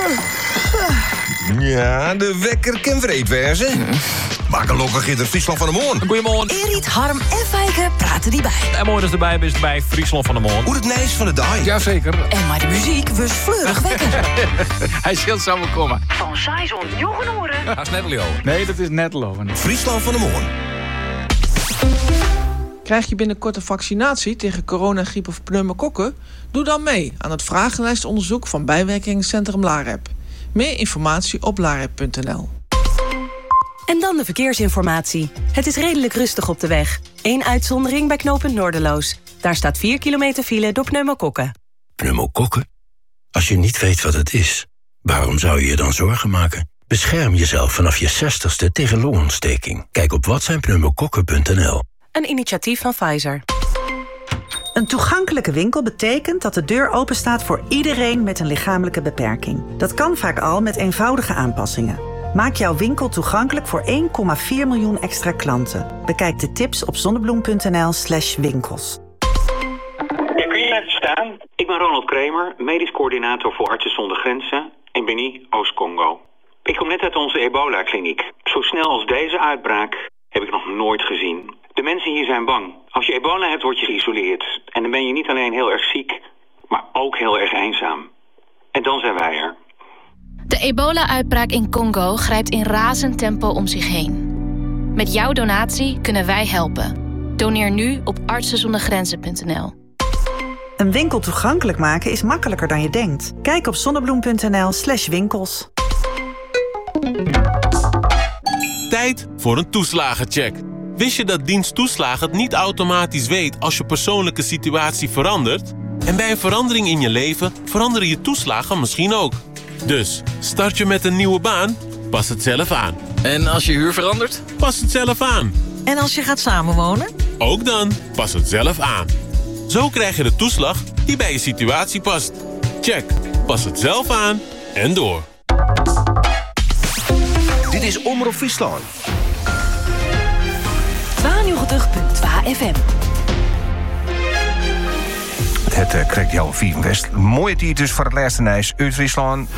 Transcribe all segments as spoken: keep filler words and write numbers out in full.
Ja, de wekker kan vreed wezen. Maar gelukkig is er Friesland van de Moon. Goedemorgen. Erit, Harm en Fijke praten die bij. En mooi dat erbij is bij Friesland van de Moon. Hoe het nijs van de dag. Jazeker. En maar de muziek was fleurig wekker. Hij zult zo wel komen. Van Saison Jochenoren. Dat is net Leo. Nee, dat is net loven. Friesland van de Moon. Krijg je binnenkort een vaccinatie tegen corona, griep of pneumokokken? Doe dan mee aan het vragenlijstonderzoek van bijwerkingencentrum LAREP. Meer informatie op larep punt n l. En dan de verkeersinformatie. Het is redelijk rustig op de weg. Eén uitzondering bij knooppunt Noorderloos. Daar staat vier kilometer file door pneumokokken. Pneumokokken? Als je niet weet wat het is, waarom zou je je dan zorgen maken? Bescherm jezelf vanaf je zestigste tegen longontsteking. Kijk op wat zijn pneumokokken punt n l. Een initiatief van Pfizer. Een toegankelijke winkel betekent dat de deur openstaat voor iedereen met een lichamelijke beperking. Dat kan vaak al met eenvoudige aanpassingen. Maak jouw winkel toegankelijk voor één komma vier miljoen extra klanten. Bekijk de tips op zonnebloem punt n l slash winkels. Ja, kun je even staan? Ik ben Ronald Kramer, medisch coördinator voor Artsen zonder Grenzen in Beni, Oost-Congo. Ik kom net uit onze ebola-kliniek. Zo snel als deze uitbraak heb ik nog nooit gezien. De mensen hier zijn bang. Als je ebola hebt, word je geïsoleerd. En dan ben je niet alleen heel erg ziek, maar ook heel erg eenzaam. En dan zijn wij er. De ebola-uitbraak in Congo grijpt in razend tempo om zich heen. Met jouw donatie kunnen wij helpen. Doneer nu op artsen zonder grenzen punt n l. Een winkel toegankelijk maken is makkelijker dan je denkt. Kijk op zonnebloem punt n l slash winkels. Tijd voor een toeslagencheck. Wist je dat dienst toeslagen het niet automatisch weet als je persoonlijke situatie verandert? En bij een verandering in je leven veranderen je toeslagen misschien ook. Dus, start je met een nieuwe baan? Pas het zelf aan. En als je huur verandert? Pas het zelf aan. En als je gaat samenwonen? Ook dan, pas het zelf aan. Zo krijg je de toeslag die bij je situatie past. Check, pas het zelf aan en door. Dit is Omroep Friesland. tweeënnegentig komma twee F M. Het uh, krijgt jou vier West. Mooie tijd dus voor het laatste nijs uit Friesland.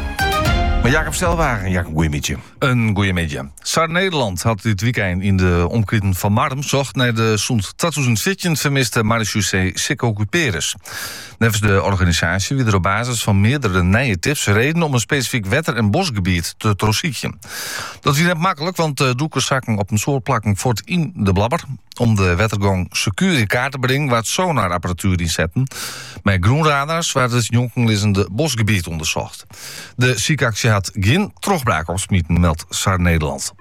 Maar Jacob Stelwagen, Jacob, goeiemiddag. Een goeiemiddag. Zuid-Nederland had dit weekend in de omkring van Marm zocht naar de zo'n tweeduizend veertien vermiste marechaussee Sikko Cuperus. Nevens de organisatie wie er op basis van meerdere nieuwe tips reden om een specifiek wetter- en bosgebied te trossietje. Dat is net makkelijk, want de doeken zakken op een soort plakken voort in de blabber. Om de wettergang secuur in kaart te brengen waar het sonarapparatuur in zetten. Met groenradars waar het jonkenlizende bosgebied onderzocht. De ziekactie had geen terugbraak opsmieten, meldt Zuid-Nederland.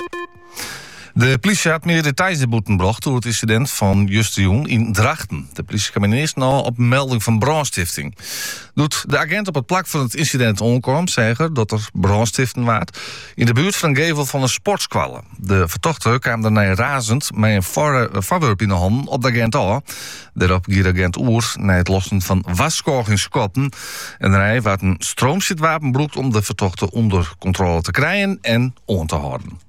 De politie had meer details de boeten gebracht door het incident van Justium in Drachten. De politie kwam eerst nou op een melding van brandstichting. Doet de agent op het plak van het incident omkwam, zeggen dat er brandstichting was in de buurt van een gevel van een sportskwallen. De vertochter kwam daarna razend met een voorwerp in de hand op de agent aan. Daarop ging de agent oer naar het lossen van waskogingskoppen. En hij werd een stroomzitwapen gebruikt om de vertochter onder controle te krijgen en on te houden.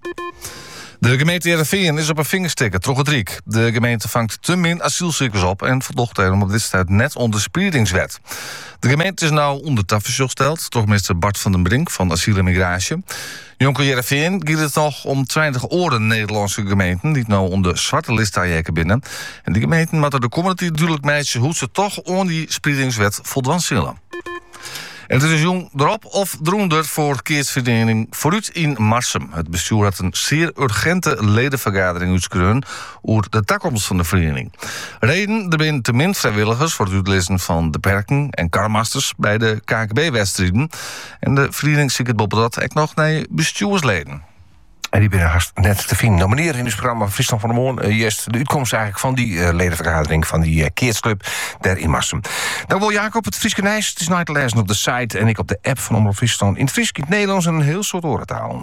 De gemeente Heerenveen is op een vingerstikker, troch het riek. De gemeente vangt te min asielzoekers op en verdocht daarom op dit staat net onder de spreidingswet. De gemeente is nou onder tafel gesteld, toch minister Bart van den Brink van Asiel en Migratie. Jonker Heerenveen gaat het nog om twintig oren Nederlandse gemeenten die nou onder zwarte list staan binnen. En die gemeenten moeten de community duidelijk meisje hoe ze toch onder die spreidingswet voldaan zullen. En het is jong erop of droender voor verkeersvereniging Vooruit in Marsum. Het bestuur had een zeer urgente ledenvergadering uitgekregen over de toekomst van de vereniging. Reden, er zijn te min vrijwilligers voor het uitlezen van de perken en karmasters bij de K K B-wedstrijden. En de vereniging ziet het boven dat ook nog naar bestuursleden. En die ben haast net te vinden. Nomineren in het programma Friesland van de Moon. Uh, juist de uitkomst eigenlijk van die uh, ledenvergadering van die uh, Keertsclub daar in Marsum. Dan wil Jacob het Frieske Nijs. Het is nooit te lezen op de site en ik op de app van Omroep Friesland. In het Fries, in het Nederlands en een heel soort orentaal.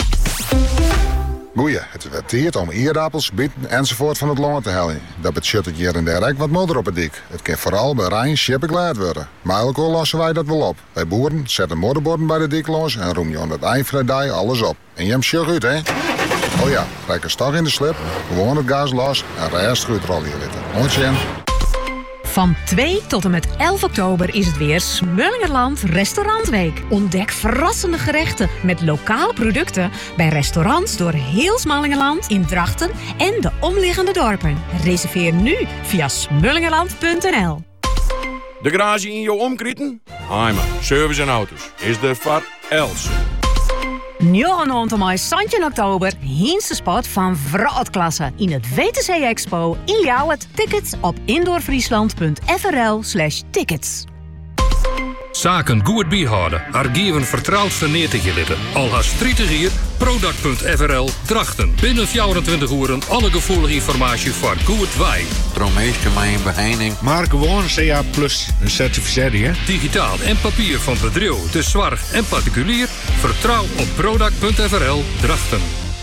Goeie, het werd teert om eerappels, bieten enzovoort van het land te halen. Dat betekent het hier en daar ook wat modder op het dik. Het kan vooral bij Rijn schippen klaar worden. Maar elke lossen wij dat wel op. Wij boeren zetten modderborden bij de dik los en roem je aan het eind van de dag alles op. En je hem sjuk uit, hè? Oh ja, rijk een stag in de slip, gewoon het gas los en rest goed rollen litten. Ontje. Van twee tot en met elf oktober is het weer Smullingerland Restaurantweek. Ontdek verrassende gerechten met lokale producten bij restaurants door heel Smallingerland, in Drachten en de omliggende dorpen. Reserveer nu via smullingerland punt n l. De garage in jouw omkritten? Heimer, service en auto's is de Var Els. Njoggenhond om Santje in oktober, Heinste spot van Vroudklasse in het W T C Expo in Ljouwert. Tickets op indoorfriesland punt f r l slash tickets. Zaken goed bijhouden. Argieven vertrouwd vernetig litten. Al haast drietig hier. Product punt f r l Drachten. Binnen vierentwintig uur alle gevoelige informatie voor goed wij. Tromeesje mij een beheining. Maar gewoon C A plus. Een certificaat, hè? Digitaal en papier van bedrijf, de zwarg en particulier. Vertrouw op product punt f r l Drachten.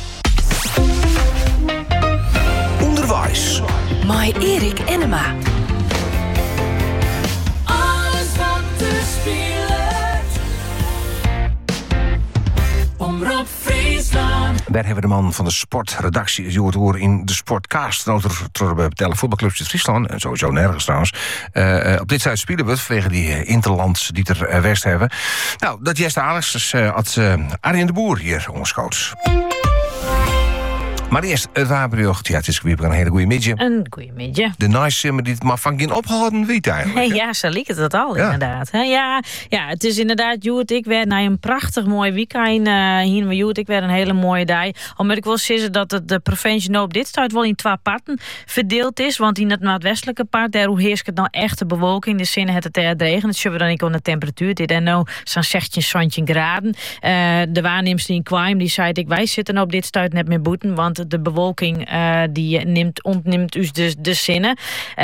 Onderwijs. My Erik Enema. Omroep Friesland. Daar hebben we de man van de sportredactie, je hoort horen in de Sportcast. Noten tellen voetbalclubs in Friesland, en sowieso nergens trouwens. Uh, uh, op dit site spelen we vanwege die uh, interlands die er uh, west hebben. Nou, dat is Alex, dus uh, had uh, Arjen de Boer hier onschoots. Maar eerst het wapenjocht. Ja, het is weer een hele goede midje. Een goede midje. De nice simmer die het maar van geen opgehouden weet eigenlijk. Ja, zo liep het al, ja. inderdaad. Ja, ja, het is inderdaad, Joet, ik werd naar een prachtig mooi weekend. Uh, hier met Joet, ik werd een hele mooie dag. Al moet ik wel zeggen dat het de provincie nou op dit stuit wel in twee parten verdeeld is. Want in het noordwestelijke part, daar hoe heerst het nou echt de bewolking. De zinnen het het er regen. Dat zullen we dan niet aan de temperatuur. Dit en nou zo'n zestien, zeventien graden. Uh, de waarnemster in Quaim, die zei ik, wij zitten nou op dit stuit net meer boeten. Want de bewolking Uh, die neemt, ontneemt dus de, de zinnen.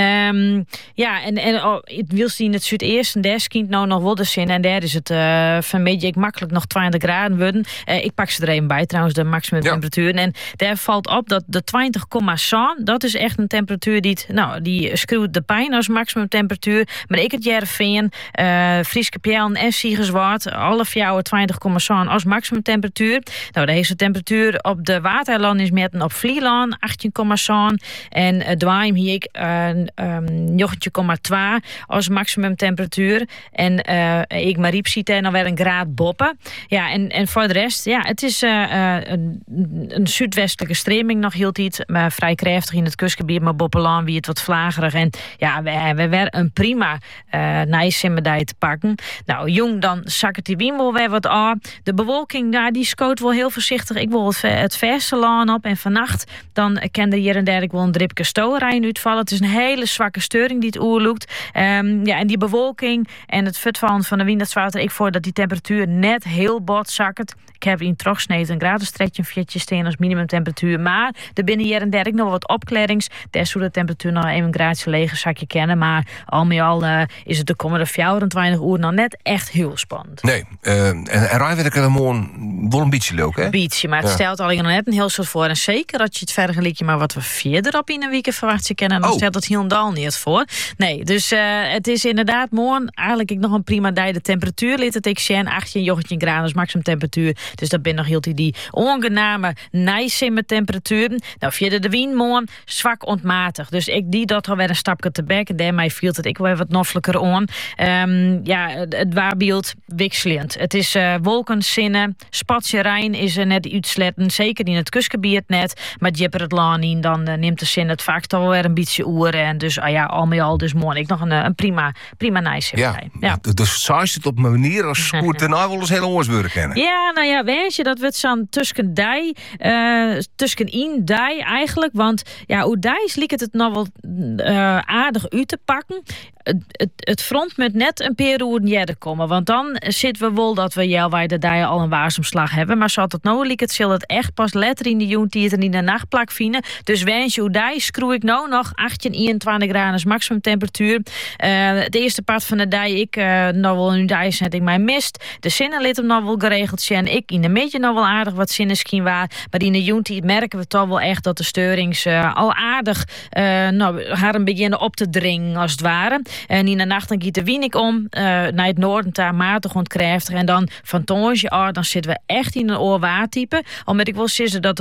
Um, ja, en, en oh, het wil zien het zuideerst, daar skient nou nog wel de zinnen. En daar is het uh, van beetje ik makkelijk nog twintig graden worden. Uh, ik pak ze er even bij trouwens, de maximum temperatuur. En daar valt op dat de twintig komma zeven, dat is echt een temperatuur die, het, nou, die schreeuwt de pijn als maximum temperatuur. Maar ik het Jereveen, uh, Frieske Pjellen en Siegerswaard, alle fjouwen twintig komma zeven als maximum temperatuur. Nou, de heerste temperatuur op de waterland is met een op Vlieland, achttien komma zeven. En uh, Dwaim hier ik uh, um, negentien komma twee als maximum temperatuur. En uh, ik maar riep ziet er nou weer een graad boppen. Ja, en, en voor de rest, ja, het is uh, uh, een, een zuidwestelijke streming nog hield iets, maar vrij krachtig in het kustgebied, maar Boppelaan wie het wat vlagerig. En ja, we, we werden een prima uh, nijsimmerdij te pakken. Nou, jong, dan zakken die wiemel weer wat af. De bewolking, daar die scoot wel heel voorzichtig. Ik wil het, het verste laan op en vannacht dan kan er hier en daar wel een dripke stoorijn uitvallen. Het is een hele zwakke steuring die het oerloekt. Um, ja, en die bewolking en het futvallen van de wind, dat zwaart er ik voor dat die temperatuur net heel bot zakkert. Ik heb in Trochsneet een gradenstretje, een viertje steen als minimumtemperatuur. Maar er binnen hier en daar nog wat opklarings. Daar zou de temperatuur nog even een graadje leger zakje kennen. Maar al met al uh, is het de komende vierentwintig uur nog net echt heel spannend. Nee, uh, en, en Rijn werd ik er gewoon wel een beetje leuk, hè? Een beetje, maar het ja. stelt al nog net een heel soort voor. En zeker dat je het verder liedje maar wat we verder op in een week verwacht je kennen, dan oh. stelt het helemaal niet voor. Nee, dus uh, het is inderdaad morgen eigenlijk ik nog een prima dag. De temperatuur ligt het ik zien achttien, negentien graden is maximum temperatuur. Dus dat ben nog heel die, die ongename nijsimme temperaturen. Nou, via de wind morgen zwak ontmatigd. Dus ik die dat alweer een stapje te bek. En daarmee viel het ik weer wat noffelijker aan. Um, ja, het, het waarbeeld wisselend. Het is uh, wolkenzinnen. Spatje Rijn is er net uitsletten. Zeker in het kustgebied net. Maar jipper het laan in, dan uh, neemt de zin het vaak toch wel weer een beetje oer. En dus ah ja, al met al dus morgen ik nog een, een prima, prima nijsimme. Ja, ja. Dus zou je het op een manier als goed daarna wel eens heel oorsburg kennen. Ja, nou ja, weet je, dat wordt zo'n tussen dij, uh, tussen in dij eigenlijk. Want ja, hoe dijs liek het het nog wel uh, aardig uit te pakken. Het, het, het front moet net een paar uur jaren komen. Want dan zitten we wel dat we jou de dijen al een waarsomslag hebben. Maar zoals het nou liek, het zal het echt pas letter in de joentiet en in de nachtplak vinden. Dus wens je hoe dij screw ik nou nog achttien, eenentwintig graden is maximum temperatuur. Uh, het eerste part van de dij, ik uh, nou wel een dij zet ik mij mist. De zinnen liet hem nog wel geregeld zijn. Ik in de midje nog wel aardig wat zinnen misschien waar. Maar in de joentiet merken we toch wel echt dat de steurings uh, al aardig uh, nou, haar een beginnen op te dringen als het ware. En in de nacht dan giet de wienik om uh, naar het noorden, daar matig ontkräftig. En dan van tonsje, oh, dan zitten we echt in een oorwaartype. Al met ik wil zeggen dat de tonsje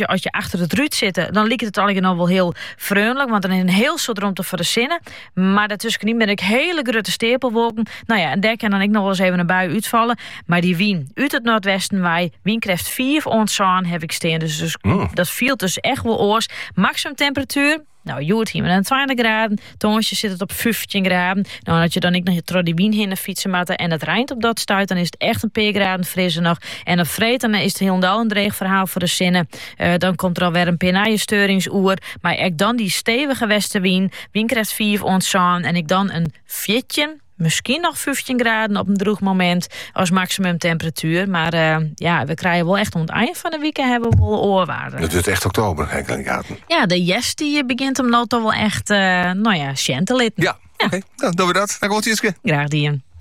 je, als je achter het ruut zit, dan lijkt het allemaal wel heel vriendelijk, want dan is een heel soort ruimte voor de zinnen. Maar daartussenin ben ik hele grote stapelwolken. Nou ja, en daar kan dan ik nog wel eens even een bui uitvallen. Maar die wien uit het noordwesten wij, wien krijgt vier onzaan heb ik staan. Dus, dus mm. dat viel dus echt wel oors. Maximum temperatuur. Nou, je hoort hier met twintig graden. Tonsje zit het op vijftien graden. Nou, als je dan ik nog je die wien heen fietsen matten en het rijnt op dat stuit, dan is het echt een paar graden frisser nog. En op vreed, dan is het heel een dreig verhaal voor de zinnen. Uh, dan komt er alweer een penaaie steuringsoer. Maar ik dan die stevige westenwien. Wien krijgt vier onzaan. En ik dan een fjitje. Misschien nog vijftien graden op een droeg moment als maximum temperatuur. Maar uh, ja, we krijgen wel echt aan het eind van de weekend hebben we wel oorwaarden. Het is echt oktober, kijk in de gaten. Ja, de yes die begint hem nou toch wel echt, uh, nou ja, chantelitten. Ja, ja. Oké, okay. Dan doen we dat. Dan komt Tjitske. Graag die.